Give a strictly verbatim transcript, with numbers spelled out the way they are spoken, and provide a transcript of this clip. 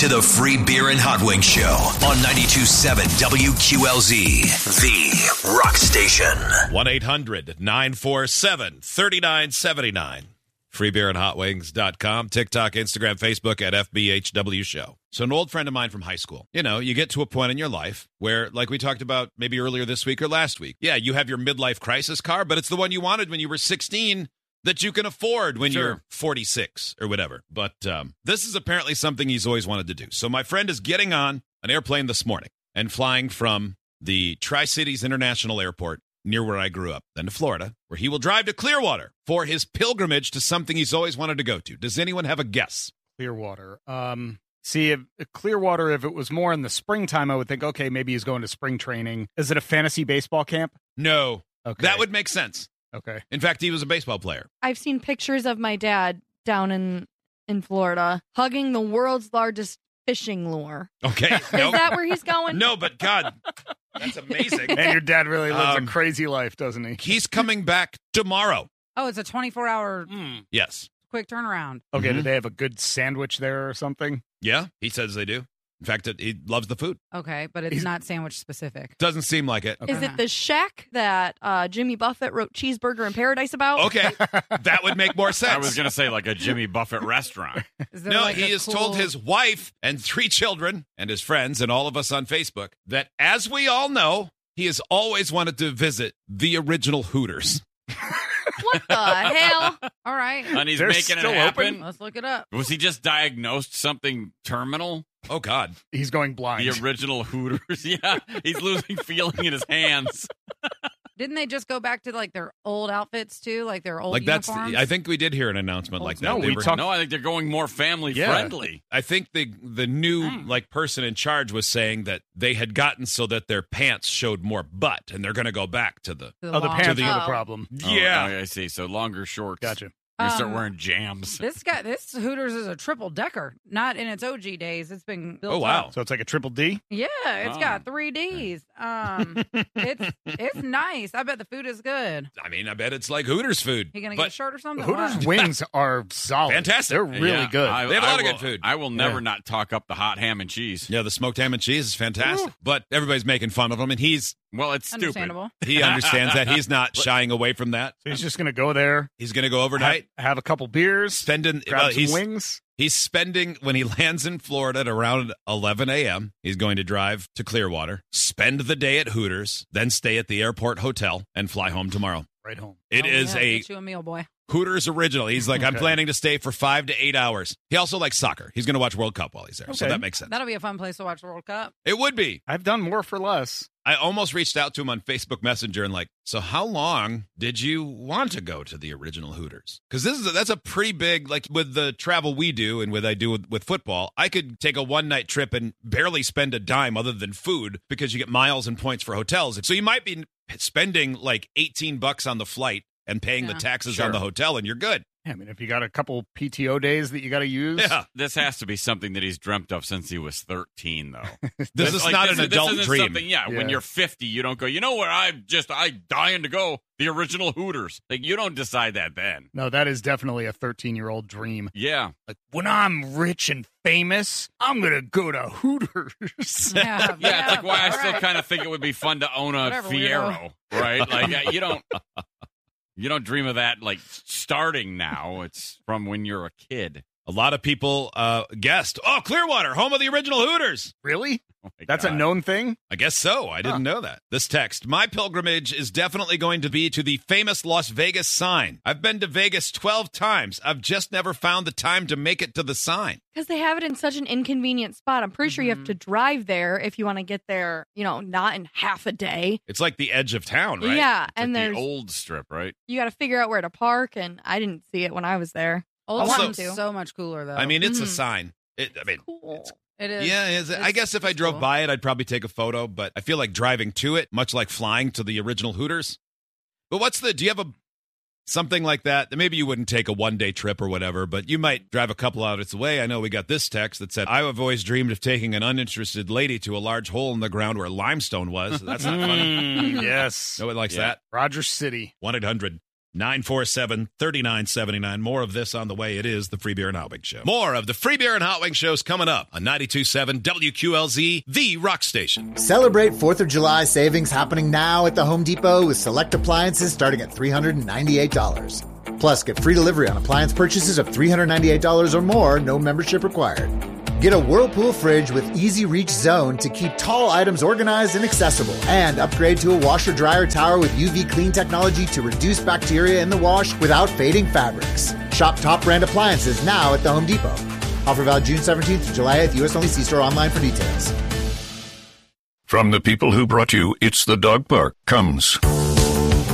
to the Free Beer and Hot Wings Show on ninety-two point seven W Q L Z, the rock station. one eight hundred nine four seven three nine seven nine. free beer and hot wings dot com. TikTok, Instagram, Facebook at F B H W Show. So an old friend of mine from high school, you know, you get to a point in your life where, like we talked about maybe earlier this week or last week, yeah, you have your midlife crisis car, but it's the one you wanted when you were sixteen that you can afford when Sure. you're forty-six or whatever. But um, this is apparently something he's always wanted to do. So my friend is getting on an airplane this morning and flying from the Tri-Cities International Airport near where I grew up, then to Florida, where he will drive to Clearwater for his pilgrimage to something he's always wanted to go to. Does anyone have a guess? Clearwater. Um, see, if Clearwater, if it was more in the springtime, I would think, okay, maybe he's going to spring training. Is it a fantasy baseball camp? No. Okay. That would make sense. Okay. In fact, he was a baseball player. I've seen pictures of my dad down in, in Florida hugging the world's largest fishing lure. Okay. Is Nope. that where he's going? No, but God, that's amazing. And your dad really lives Um, a crazy life, doesn't he? He's coming back tomorrow. Oh, it's a twenty-four hour Yes. quick turnaround. Okay, Mhm. do they have a good sandwich there or something? Yeah, he says they do. In fact, it, he loves the food. Okay, but it's He's- not sandwich specific. Doesn't seem like it. Okay. Is it the shack that uh, Jimmy Buffett wrote Cheeseburger in Paradise about? Okay, that would make more sense. I was going to say like a Jimmy Buffett restaurant. Is there No, like he a has cool- told his wife and three children and his friends and all of us on Facebook that, as we all know, he has always wanted to visit the original Hooters. What the hell? All right, And he's They're making it still happen. open? let's look it up. Was he just diagnosed something terminal? Oh, God. He's going blind. The original Hooters. Yeah, he's losing feeling in his hands. Didn't they just go back to like their old outfits too, like their old Like that's, uniforms? I think we did hear an announcement like that. No, They we were- talked- No, I think they're going more family Yeah. friendly. I think the the new Dang. like person in charge was saying that they had gotten so that their pants showed more butt, and they're going to go back to the. To the Oh, the long- pants To the- are the Oh. problem. Yeah, Oh, I see. So longer shorts. Gotcha. You start Um, wearing jams. This guy, this Hooters is a triple decker, not in its O G days. It's been built Oh, wow. up. So it's like a triple D? Yeah, it's Oh. got three Ds. Um, it's it's nice. I bet the food is good. I mean, I bet it's like Hooters food. You gonna but get a shirt or something? Hooters What? wings are solid. Fantastic. They're really Yeah, good. I- They have a I lot of will- good food. I will never Yeah. not talk up the hot ham and cheese. Yeah, the smoked ham and cheese is fantastic, but everybody's making fun of him, and he's Well, it's stupid. Understandable. he understands that. He's not shying away from that. So he's just going to go there, He's going to go have, overnight, have a couple beers, spending. grab well, some he's wings. he's spending when he lands in Florida at around eleven a.m. He's going to drive to Clearwater, spend the day at Hooters, then stay at the airport hotel, and fly home tomorrow. Right home. It Oh, is yeah, a get you a meal, boy. Hooters original. He's like, I'm Okay. planning to stay for five to eight hours. He also likes soccer. He's going to watch World Cup while he's there, so Okay. that makes sense. That'll be a fun place to watch the World Cup. It would be. I've done more for less. I almost reached out to him on Facebook Messenger and like, so how long did you want to go to the original Hooters? Because this is a, that's a pretty big, like with the travel we do and with I do with, with football, I could take a one night trip and barely spend a dime other than food because you get miles and points for hotels. So you might be spending like eighteen bucks on the flight and paying the Yeah. taxes Sure. on the hotel, and you're good. Yeah, I mean, if you got a couple P T O days that you got to use, Yeah, This has to be something that he's dreamt of since he was thirteen, though. this It's is like, not this an is- this adult isn't dream. something- Yeah, when Yeah. you're fifty, you don't go, you know where I'm just, I dying to go? The original Hooters. Like, you don't decide that then. no, that is definitely a thirteen-year-old dream. Yeah. Like, when I'm rich and famous, I'm going to go to Hooters. Yeah, Yeah, it's like why I all still right. kind of think it would be fun to own a Whatever, Fiero, right? Like, yeah, you don't. You don't dream of that like starting now. It's from when you're a kid. A lot of people uh, guessed, oh, Clearwater, home of the original Hooters. Really? Oh my That's a God. known thing? I guess so. I didn't know that. This text, my pilgrimage is definitely going to be to the famous Las Vegas sign. I've been to Vegas twelve times. I've just never found the time to make it to the sign. Because they have it in such an inconvenient spot. I'm pretty sure you have to drive there if you want to get there, you know, not in half a day. It's like the edge of town, right? Yeah, It's and like there's the old strip, right? you got to figure out where to park, and I didn't see it when I was there. Old Also- Town's so much cooler though. I mean, it's a Mhm. sign. It, I mean, Cool. it is. yeah, is it? I It's- guess if I it's drove cool. by it, I'd probably take a photo, but I feel like driving to it, much like flying to the original Hooters. But what's the, do you have a, something like that? Maybe you wouldn't take a one day trip or whatever, but you might drive a couple out its way. I know we got this text that said, I have always dreamed of taking an uninterested lady to a large hole in the ground where limestone was. That's not funny. Mm, yes. Nobody likes Yeah. that. Rogers City. one eight hundred nine four seven, three nine seven nine. More of this on the way. It is the Free Beer and Hot Wings Show. More of the Free Beer and Hot Wings Shows coming up on ninety-two point seven W Q L Z, the rock station. Celebrate fourth of July savings happening now at the Home Depot with select appliances starting at three hundred ninety-eight dollars. Plus, get free delivery on appliance purchases of three hundred ninety-eight dollars or more, no membership required. Get a Whirlpool fridge with Easy Reach Zone to keep tall items organized and accessible. And upgrade to a washer-dryer tower with U V clean technology to reduce bacteria in the wash without fading fabrics. Shop top brand appliances now at the Home Depot. Offer valid June seventeenth to July eighth. U S only. See store online for details. From the people who brought you It's the Dog Park comes